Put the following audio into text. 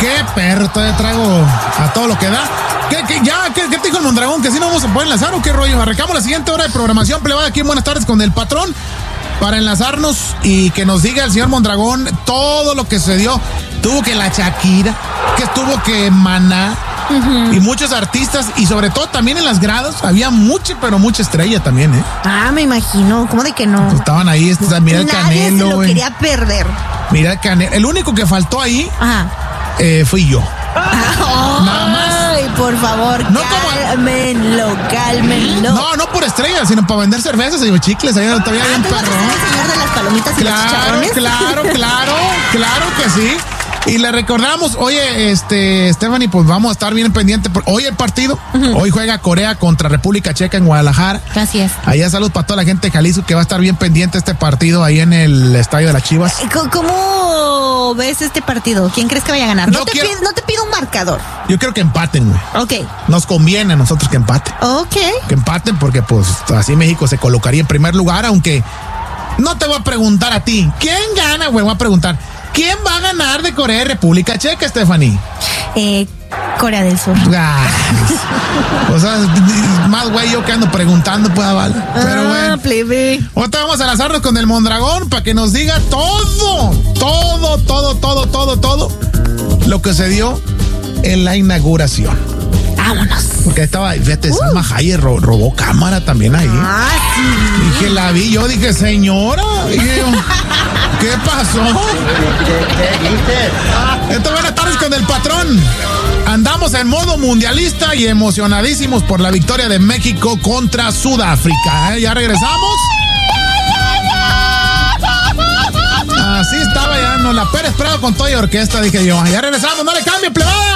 Qué perro, te traigo a todo lo que da. ¿Qué te dijo el Mondragón? ¿Que si no vamos a poder enlazar o qué rollo? Arrancamos la siguiente hora de programación plebada aquí en Buenas Tardes con el patrón para enlazarnos y que nos diga el señor Mondragón todo lo que se dio. Tuvo que la Shakira, que tuvo que Maná, y muchos artistas, y sobre todo también en las gradas había mucha, pero mucha estrella también, ¿eh? Ah, me imagino, ¿cómo de que no? Pues estaban ahí, mira el Canelo. Nadie se lo quería perder. Mira el Canelo. El único que faltó ahí fui yo. Nada más. Ay, por favor, no cálmenlo. No por estrellas, sino para vender cervezas y chicles. Ahí todavía hay un perro. ¿El señor de las palomitas y los chicharrones? Claro que sí. Y le recordamos, oye, Stephanie, pues vamos a estar bien pendientes. Hoy el partido, hoy juega Corea contra República Checa en Guadalajara. Así es. Allá saludos para toda la gente de Jalisco que va a estar bien pendiente este partido ahí en el estadio de las Chivas. ¿Cómo ves este partido? ¿Quién crees que vaya a ganar? No te pido un marcador. Yo creo que empaten, güey. Ok. Nos conviene a nosotros que empaten. Ok. Que empaten porque pues así México se colocaría en primer lugar, aunque no te voy a preguntar a ti. ¿Quién gana, güey? Voy a preguntar. ¿Quién va a ganar de Corea y República Checa, Stephanie? Corea del Sur. O sea, más güey yo que ando preguntando, pues vale. Pero bueno. Plebe. Ahorita vamos a enlazarnos con el Mondragón para que nos diga todo lo que se dio en la inauguración. Vámonos. Porque estaba, fíjate, Salma Hayek robó cámara también ahí. Sí. Dije, la vi, yo dije, señora. Dije yo, ¿qué pasó? Entonces, buenas tardes con el patrón. Andamos en modo mundialista y emocionadísimos por la victoria de México contra Sudáfrica. Ya regresamos. Así estaba ya, no la Pérez Prado con toda y orquesta, dije yo. Ya regresamos, no le cambie, plebada.